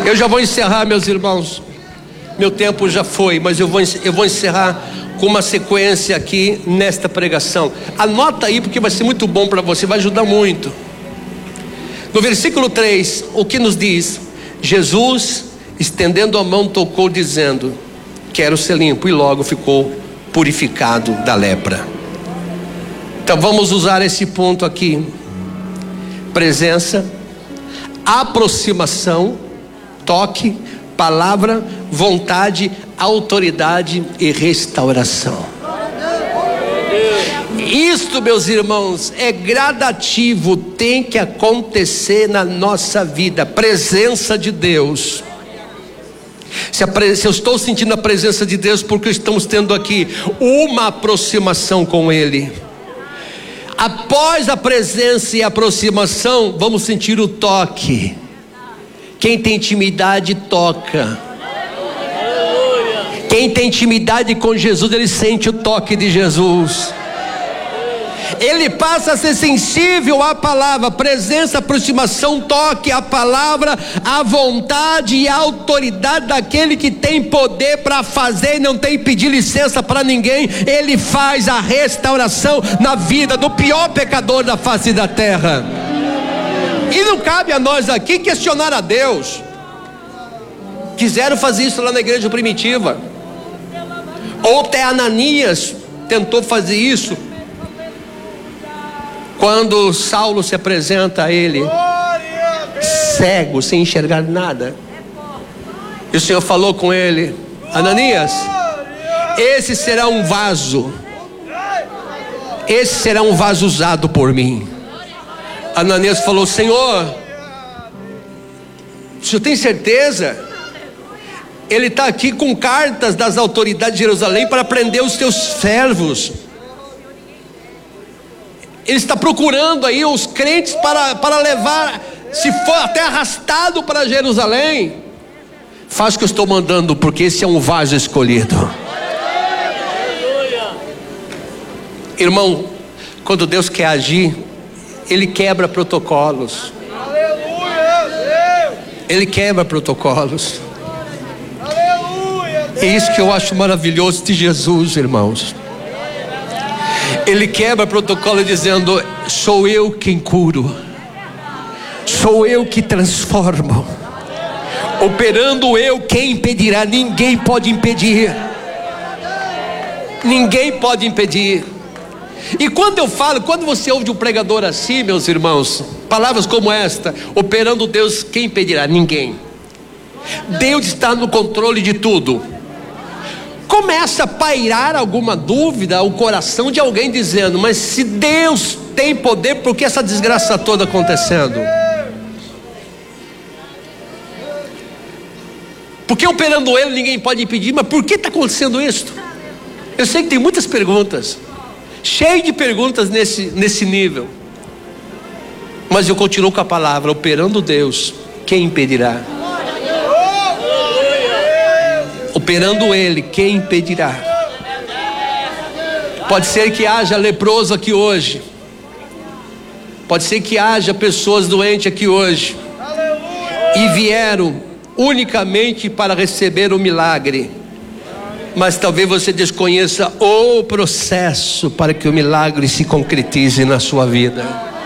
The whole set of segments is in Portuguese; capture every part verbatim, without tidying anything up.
Eu já vou encerrar, meus irmãos. Meu tempo já foi, mas eu vou, eu vou encerrar com uma sequência aqui nesta pregação. Anota aí, porque vai ser muito bom para você, vai ajudar muito. No versículo três, o que nos diz? Jesus, estendendo a mão, tocou, dizendo: quero ser limpo, e logo ficou purificado da lepra. Então vamos usar esse ponto aqui: presença, aproximação, toque, palavra, vontade, autoridade e restauração. Isto, meus irmãos, é gradativo, tem que acontecer na nossa vida. Presença de Deus. Se, a, se eu estou sentindo a presença de Deus, porque estamos tendo aqui uma aproximação com Ele. Após a presença e a aproximação, vamos sentir o toque. Quem tem intimidade toca. Quem tem intimidade com Jesus, ele sente o toque de Jesus. Ele passa a ser sensível à palavra. Presença, aproximação, toque, a palavra, a vontade e a autoridade daquele que tem poder para fazer e não tem que pedir licença para ninguém. Ele faz a restauração na vida do pior pecador da face da terra. E não cabe a nós aqui questionar a Deus. Quiseram fazer isso lá na igreja primitiva. Ou até Ananias tentou fazer isso. Quando Saulo se apresenta a ele, cego, sem enxergar nada, e o Senhor falou com ele: Ananias, esse será um vaso, esse será um vaso usado por mim. Ananias falou: Senhor, o senhor tem certeza? Ele está aqui com cartas das autoridades de Jerusalém para prender os teus servos. Ele está procurando aí os crentes para, para levar, se for até arrastado para Jerusalém. Faz o que eu estou mandando, porque esse é um vaso escolhido. Irmão, quando Deus quer agir, Ele quebra protocolos. Ele quebra protocolos. É isso que eu acho maravilhoso de Jesus, irmãos. Ele quebra protocolo dizendo: sou eu quem curo, sou eu que transformo, operando eu, quem impedirá? Ninguém pode impedir. Ninguém pode impedir. E quando eu falo, quando você ouve um pregador assim, meus irmãos, palavras como esta: operando Deus, quem impedirá? Ninguém. Deus está no controle de tudo. Começa a pairar alguma dúvida o coração de alguém, dizendo: mas se Deus tem poder, por que essa desgraça toda acontecendo? Porque operando Ele ninguém pode impedir, mas por que está acontecendo isso? Eu sei que tem muitas perguntas, cheio de perguntas nesse, nesse nível, mas eu continuo com a palavra: operando Deus, quem impedirá? Operando Ele, quem impedirá? Pode ser que haja leproso aqui hoje, pode ser que haja pessoas doentes aqui hoje, e vieram unicamente para receber o milagre, mas talvez você desconheça o processo para que o milagre se concretize na sua vida.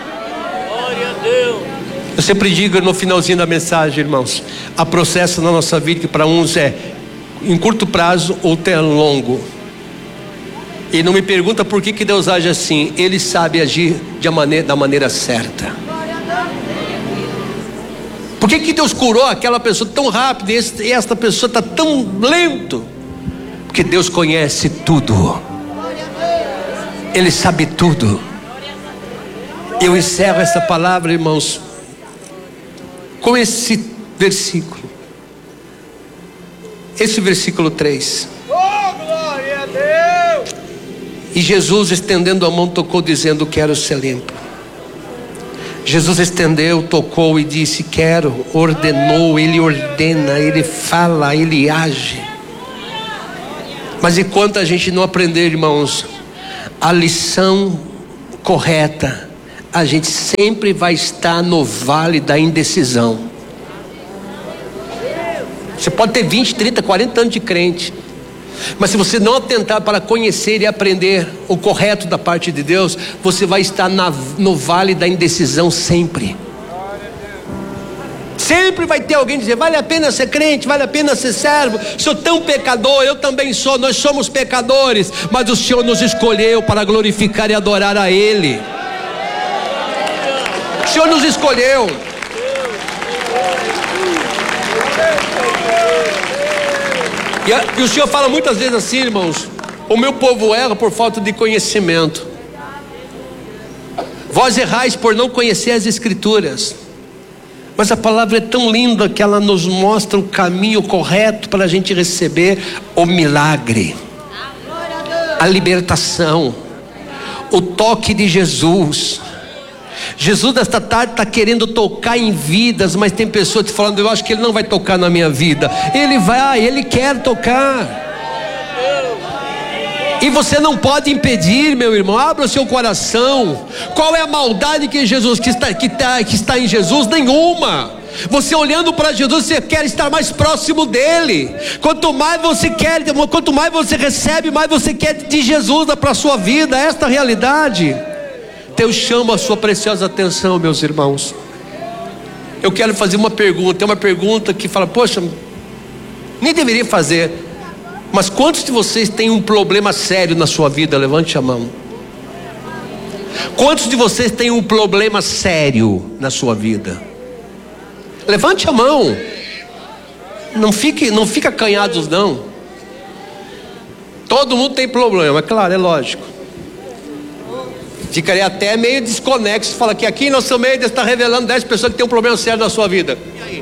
Eu sempre digo no finalzinho da mensagem, irmãos, há processo na nossa vida que para uns é em curto prazo ou até longo. E não me pergunta por que que Deus age assim. Ele sabe agir de maneira, da maneira certa. Por que que Deus curou aquela pessoa tão rápido e esta pessoa está tão lento? Porque Deus conhece tudo. Ele sabe tudo. Eu encerro essa palavra, irmãos, com esse versículo. Esse versículo três. Oh, glória a Deus! E Jesus, estendendo a mão, tocou, dizendo: quero ser limpo. Jesus estendeu, tocou e disse: quero. Ordenou. Ele ordena, Ele fala, Ele age. Mas enquanto a gente não aprender, irmãos, a lição correta, a gente sempre vai estar no vale da indecisão. Você pode ter vinte, trinta, quarenta anos de crente, mas se você não atentar para conhecer e aprender o correto da parte de Deus, você vai estar na, no vale da indecisão sempre. Sempre vai ter alguém dizer: vale a pena ser crente, vale a pena ser servo, sou tão pecador, eu também sou, nós somos pecadores, mas o Senhor nos escolheu para glorificar e adorar a Ele. O Senhor nos escolheu. E, a, e o Senhor fala muitas vezes assim, irmãos: o meu povo erra por falta de conhecimento. Vós errais por não conhecer as Escrituras. Mas a palavra é tão linda que ela nos mostra o caminho correto para a gente receber o milagre, a libertação, o toque de Jesus. Jesus nesta tarde está querendo tocar em vidas, mas tem pessoas te falando: eu acho que Ele não vai tocar na minha vida. Ele vai, Ele quer tocar. E você não pode impedir, meu irmão. Abra o seu coração. Qual é a maldade que Jesus que está, que está, que está em Jesus? Nenhuma. Você olhando para Jesus, você quer estar mais próximo dele. Quanto mais você quer, quanto mais você recebe, mais você quer de Jesus para a sua vida. Esta é a realidade. Então eu chamo a sua preciosa atenção, meus irmãos. Eu quero fazer uma pergunta. É uma pergunta que fala: poxa, nem deveria fazer. Mas quantos de vocês têm um problema sério na sua vida? Levante a mão. Quantos de vocês têm um problema sério na sua vida? Levante a mão. Não fique, não fica acanhados não. Todo mundo tem problema, é claro, é lógico. Ficaria até meio desconexo. Fala que aqui em nosso meio está revelando dez pessoas que têm um problema sério na sua vida. E aí?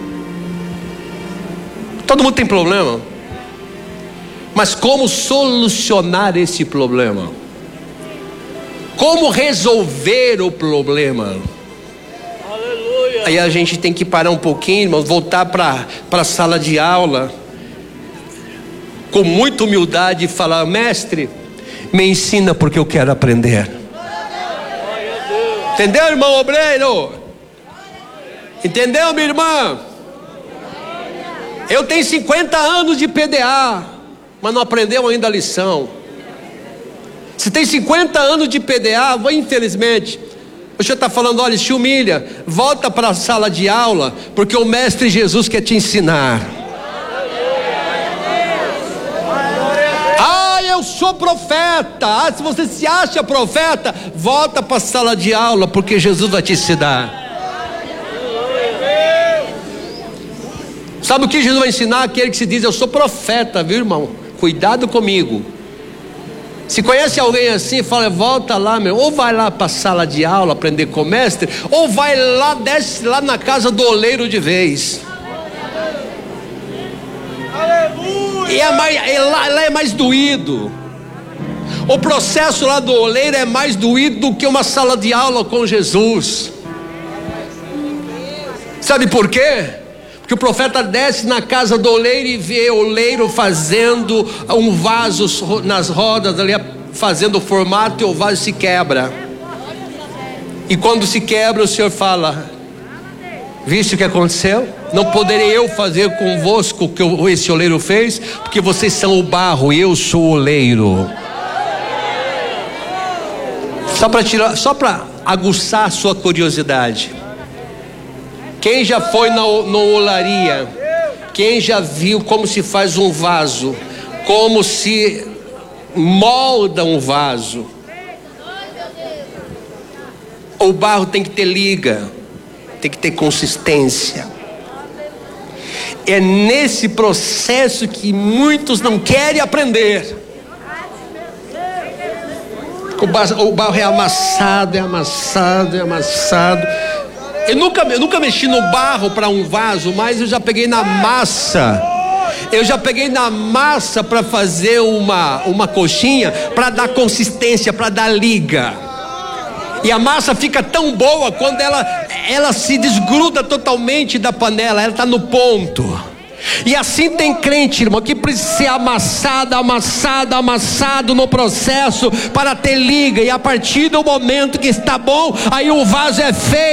Todo mundo tem problema. Mas como solucionar esse problema? Como resolver o problema? Aleluia. Aí a gente tem que parar um pouquinho, irmãos, voltar para a sala de aula, com muita humildade, e falar: mestre, me ensina porque eu quero aprender. Entendeu, irmão obreiro? Entendeu, minha irmã? Eu tenho cinquenta anos de P D A, mas não aprendeu ainda a lição. Se tem cinquenta anos de P D A, infelizmente, o Senhor está falando: olha, se humilha, volta para a sala de aula, porque o Mestre Jesus quer te ensinar. Ah, eu sou profeta. Ah, se você se acha profeta, volta para a sala de aula, porque Jesus vai te ensinar. Sabe o que Jesus vai ensinar? Aquele que se diz: eu sou profeta, viu, irmão? Cuidado comigo. Se conhece alguém assim, fala: volta lá, meu. Ou vai lá para a sala de aula aprender com o mestre, ou vai lá, desce lá na casa do oleiro de vez. Aleluia. E é mais, é lá, lá é mais doído. O processo lá do oleiro é mais doído do que uma sala de aula com Jesus. Sabe por quê? Porque o profeta desce na casa do oleiro e vê o oleiro fazendo um vaso nas rodas ali, fazendo o formato, e o vaso se quebra. E quando se quebra, o Senhor fala: viste o que aconteceu? Não poderei eu fazer convosco o que esse oleiro fez, porque vocês são o barro e eu sou o oleiro. Só para tirar, só para aguçar a sua curiosidade. Quem já foi na, na olaria? Quem já viu como se faz um vaso? Como se molda um vaso? O barro tem que ter liga, tem que ter consistência. É nesse processo que muitos não querem aprender. O barro, o barro é amassado, é amassado, é amassado. Eu nunca, eu nunca mexi no barro para um vaso, mas eu já peguei na massa. Eu já peguei na massa para fazer uma, uma coxinha, para dar consistência, para dar liga. E a massa fica tão boa quando ela, ela se desgruda totalmente da panela, ela está no ponto. E assim tem crente, irmão, que precisa ser amassado, amassado, amassado no processo para ter liga. E a partir do momento que está bom, aí o vaso é feio.